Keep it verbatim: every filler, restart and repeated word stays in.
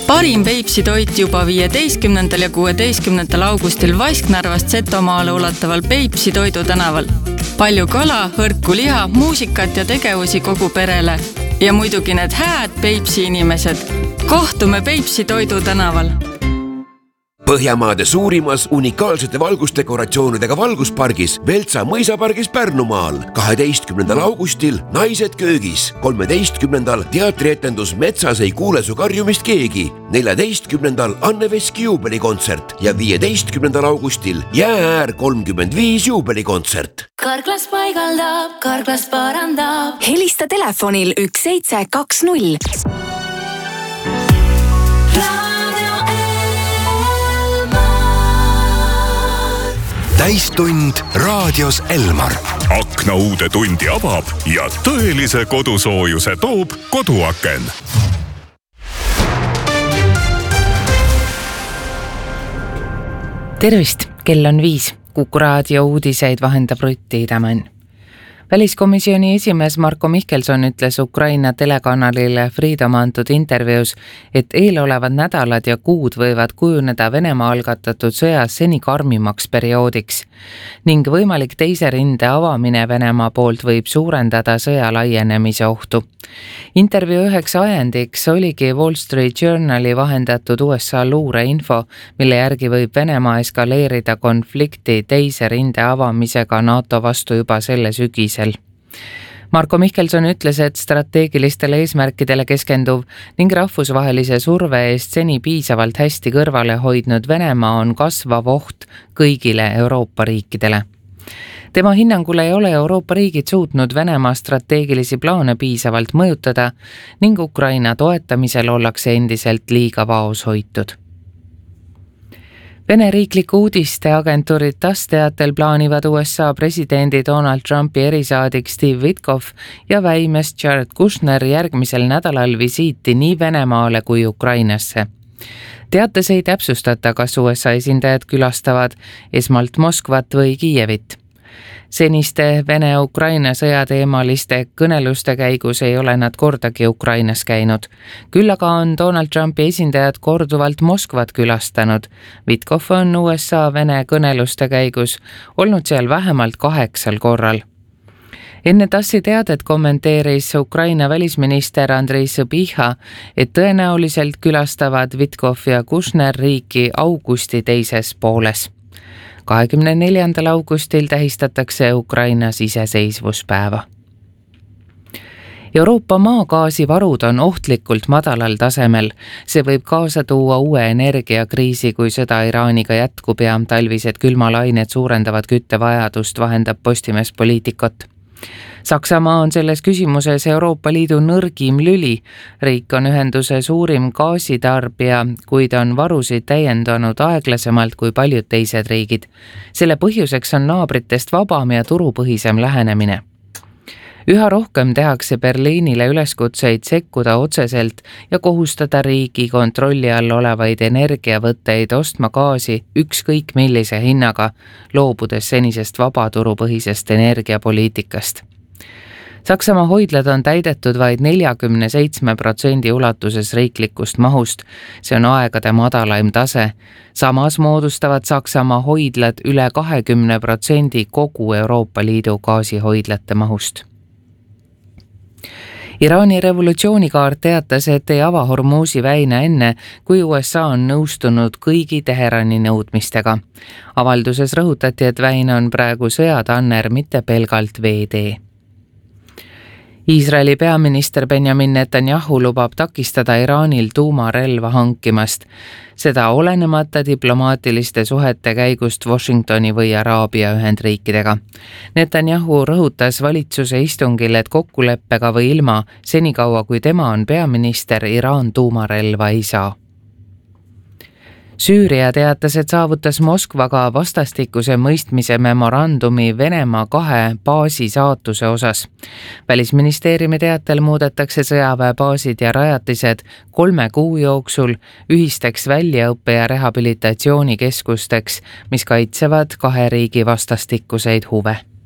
Parim Peipsi toit juba viieteistkümnendal ja kuueteistkümnendal augustil Vasknarvast Setomaale ulataval Peipsi Toidu tänaval. Palju kala, hõrku liha, muusikat ja tegevusi kogu perele. Ja muidugi need hääd Peipsi inimesed. Kohtume Peipsi Toidu tänaval. Põhjamaade suurimas unikaalsete valgusdekoratsioonidega valguspargis Veltsa mõisapargis Pärnumaal. kaheteistkümnendal augustil Naised köögis. kolmeteistkümnendal teatrietendus Metsas ei kuule su karjumist keegi. neljateistkümnendal Anne Veski juubelikontsert ja viieteistkümnendal augustil Jäääär kolmkümmend viis juubelikontsert. Karklas paigaldab, Karklas parandab. Helista telefonil üks seitse kaks null. Täistund raadios Elmar. Akna uude tundi avab ja tõelise kodusoojuse toob koduaken. Tervist, kell on viis. Kuku raadio uudiseid vahendab Rutti Idamann. Väliskomisjoni esimees Marko Mihkelson ütles Ukraina telekanalile Freedom antud intervjuus, et eelolevad nädalad ja kuud võivad kujuneda Venemaa algatatud sõjas seni karmimaks perioodiks ning võimalik teise rinde avamine Venemaa poolt võib suurendada sõja laienemise ohtu. Intervjuu üheks ajendiks oligi Wall Street Journali vahendatud U S A luureinfo, mille järgi võib Venemaa eskaleerida konflikti teise rinde avamisega NATO vastu juba selle sügisel. Marko Mihkelson ütles, et strateegilistele eesmärkidele keskenduv ning rahvusvahelise surve eest seni piisavalt hästi kõrvale hoidnud Venemaa on kasvav oht kõigile Euroopa riikidele. Tema hinnangul ei ole Euroopa riigid suutnud Venemaa strateegilisi plaane piisavalt mõjutada ning Ukraina toetamisel ollakse endiselt liiga vaos hoitud. Vene riikliku uudiste agentuurid TASS teatel plaanivad U S A presidendi Donald Trumpi erisaadik Steve Witkoff ja väimes Jared Kushner järgmisel nädalal visiiti nii Venemaale kui Ukrainasse. Teates ei täpsustata, kas U S A esindajad külastavad esmalt Moskvat või Kiievit. Seniste Vene-Ukraina sõjateemaliste kõneluste käigus ei ole nad kordagi Ukrainas käinud. Küll aga on Donald Trumpi esindajad korduvalt Moskvat külastanud. Witkoff on U S A Vene kõneluste käigus olnud seal vähemalt kaheksal korral. Enne TASSi teadet kommenteeris Ukraina välisminister Andrei Sõbiha, et tõenäoliselt külastavad Witkoff ja Kushner riiki augusti teises pooles. kahekümne neljandal augustil tähistatakse Ukrainas iseseisvuspäeva. Euroopa maagaasivarud on ohtlikult madalal tasemel. See võib kaasa tuua uue energiakriisi, kui sõda Iraaniga jätkub ja talvised külmalained suurendavad küttevajadust, vahendab Postimees Poliitikot. Saksamaa on selles küsimuses Euroopa Liidu nõrgim lüli. Riik on ühenduse suurim gaasitarbija, kuid on varusid täiendanud aeglasemalt kui paljud teised riigid. Selle põhjuseks on naabritest vabam ja turupõhisem lähenemine. Üha rohkem tehakse Berliinile üleskutseid sekkuda otseselt ja kohustada riigi kontrolli all olevaid energiavõtteid ostma gaasi ükskõik millise hinnaga, loobudes senisest vabaturupõhisest energiapoliitikast. Saksamaa hoidlad on täidetud vaid neljakümne seitsme protsendi ulatuses riiklikust mahust. See on aegade madalaim tase. Samas moodustavad Saksamaa hoidlad üle kahekümne protsendi kogu Euroopa Liidu gaasihoidlate mahust. Iraani revolutsioonikaart teatas, et ei ava Hormuzi väina enne, kui U S A on nõustunud kõigi Teherani nõudmistega. Avalduses rõhutati, et väin on praegu sõjatanner, mitte pelgalt veetee. Iisraeli peaminister Benjamin Netanyahu lubab takistada Iraanil tuumarelva hankimast. Seda olenemata diplomaatiliste suhete käigust Washingtoni või Araabia Ühendriikidega. Netanyahu rõhutas valitsuse istungil, et kokkuleppega või ilma, senikaua kui tema on peaminister, Iraan tuumarelva ei saa. Süüria teatas, et saavutas Moskvaga vastastikuse mõistmise memorandumi Venemaa kahe baasi saatuse osas. Välisministeeriumi teatel muudetakse sõjaväebaasid ja rajatised kolme kuu jooksul ühisteks väljaõppe- ja rehabilitatsioonikeskusteks, mis kaitsevad kahe riigi vastastikuseid huve.